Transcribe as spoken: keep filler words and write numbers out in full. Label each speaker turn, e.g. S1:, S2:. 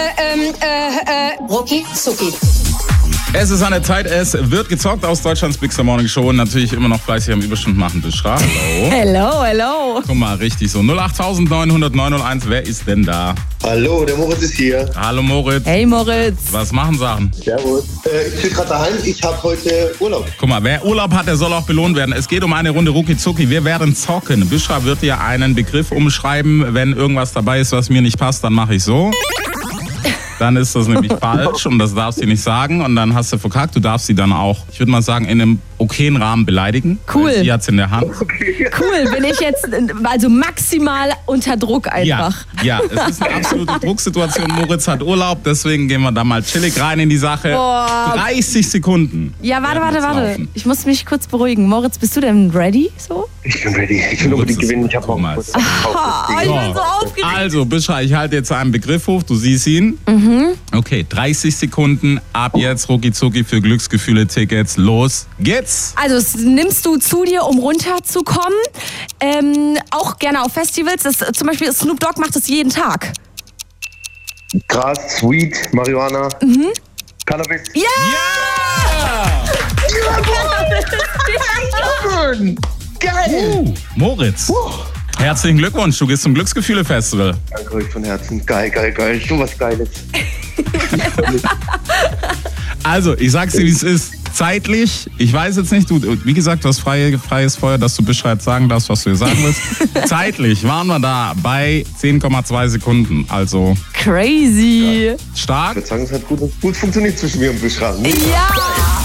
S1: ähm, äh, äh, Rucki Zucki.
S2: Es ist an der Zeit, es wird gezockt aus Deutschlands Big Star Morning Show und natürlich immer noch fleißig am Überstunden machen. Bishra, hallo.
S3: Hello, hello.
S2: Guck mal, richtig so. null acht neun null null neun null eins, wer ist denn da?
S4: Hallo, der Moritz ist hier.
S2: Hallo Moritz.
S3: Hey Moritz.
S2: Was machen Sachen?
S4: Servus. Äh, ich bin gerade daheim, ich habe heute Urlaub.
S2: Guck mal, wer Urlaub hat, der soll auch belohnt werden. Es geht um eine Runde Rucki Zucki. Wir werden zocken. Bishra wird dir einen Begriff umschreiben. Wenn irgendwas dabei ist, was mir nicht passt, dann mache ich so. Dann ist das nämlich falsch und das darfst du nicht sagen und dann hast du verkackt. Du darfst sie dann auch, ich würde mal sagen, in einem okayen Rahmen beleidigen.
S3: Cool.
S2: Sie hat's in der Hand.
S3: Cool, bin ich jetzt also maximal unter Druck einfach.
S2: Ja, ja, es ist eine absolute Drucksituation. Moritz hat Urlaub, deswegen gehen wir da mal chillig rein in die Sache.
S3: Boah.
S2: dreißig Sekunden.
S3: Ja, warte,
S2: werden
S3: warte,
S2: jetzt
S3: warte.
S2: laufen.
S3: Ich muss mich kurz beruhigen. Moritz, bist du denn ready so?
S4: Ich bin ready. Ich will
S2: Moritz
S4: unbedingt
S2: ist
S4: gewinnen. Ich habe auch
S2: Thomas.
S3: Ah, ich bin so aufgeregt.
S2: Also, Bishra, ich halte jetzt einen Begriff hoch, du siehst ihn. Mhm. Okay, dreißig Sekunden, ab jetzt Rucki Zucki für Glücksgefühle-Tickets. Los geht's!
S3: Also, das nimmst du zu dir, um runterzukommen. Ähm, auch gerne auf Festivals. Das, zum Beispiel Snoop Dogg macht das jeden Tag.
S4: Gras, Sweet, Marihuana,
S3: Mhm.
S4: Cannabis.
S3: Ja!
S4: Geil!
S2: Uh, Moritz, herzlichen Glückwunsch, du gehst zum Glücksgefühle-Festival.
S4: Danke euch von Herzen. Geil, geil, geil. So was Geiles.
S2: Also, ich sag's dir, wie es ist. Zeitlich, ich weiß jetzt nicht, du, wie gesagt, du hast freie, freies Feuer, dass du Bescheid sagen darfst, was du hier sagen willst. Zeitlich waren wir da bei zehn Komma zwei Sekunden, also
S3: Crazy.
S2: stark.
S4: Ich würde sagen, es hat gut, gut funktioniert zwischen mir und Bishra.
S3: Ja!